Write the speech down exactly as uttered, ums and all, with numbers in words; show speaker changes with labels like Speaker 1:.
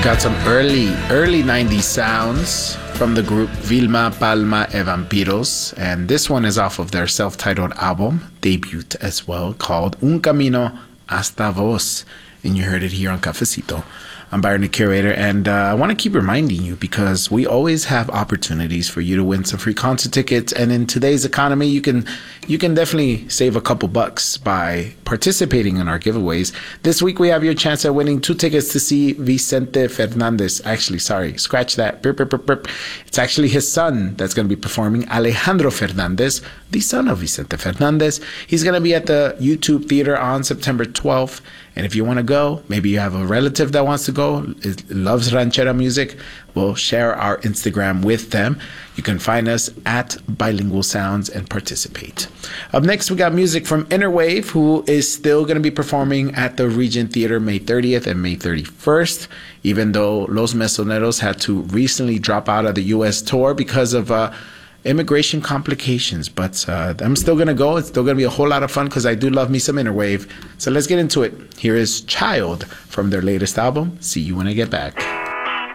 Speaker 1: Got some early, early nineties sounds from the group Vilma Palma e Vampiros, and this one is off of their self-titled album, debut as well, called Un Camino Hasta Vos, and you heard it here on Cafecito. I'm Byron, the curator, and uh, I want to keep reminding you because we always have opportunities for you to win some free concert tickets. And in today's economy, you can you can definitely save a couple bucks by participating in our giveaways. This week, we have your chance at winning two tickets to see Vicente Fernandez. Actually, sorry, scratch that. Burp, burp, burp, burp. It's actually his son that's going to be performing, Alejandro Fernandez, the son of Vicente Fernandez. He's going to be at the YouTube Theater on September twelfth. And if you want to go, maybe you have a relative that wants to go, loves ranchera music, we'll share our Instagram with them. You can find us at Bilingual Sounds and participate. Up next, we got music from Innerwave, who is still going to be performing at the Regent Theater May thirtieth and May thirty-first, even though Los Mesoneros had to recently drop out of the U S tour because of uh, immigration complications. But uh, I'm still going to go. It's still going to be a whole lot of fun because I do love me some Innerwave. So let's get into it. Here is Child from their latest album, See You When I Get Back.